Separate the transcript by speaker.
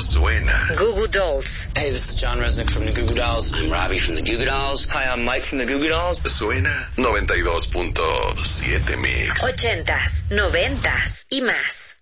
Speaker 1: suena.
Speaker 2: Goo Goo Dolls.
Speaker 3: Hey, this is John Resnick from the Goo Goo Dolls. I'm Robbie from the Goo Goo Dolls.
Speaker 4: Hi, I'm Mike from the Goo Goo Dolls.
Speaker 1: Suena 92.7 Mix.
Speaker 2: 80s, 90s y más.